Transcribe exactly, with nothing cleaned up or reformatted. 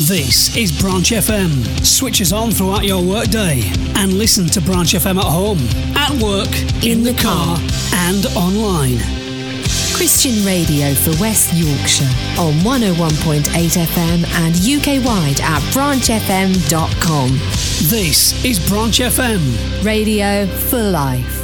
This is Branch F M. Switch us on throughout your workday and listen to Branch F M at home, at work, in, in the, the car, car and online. Christian radio for West Yorkshire on one oh one point eight F M and U K wide at branch f m dot com. This is Branch F M. Radio for life.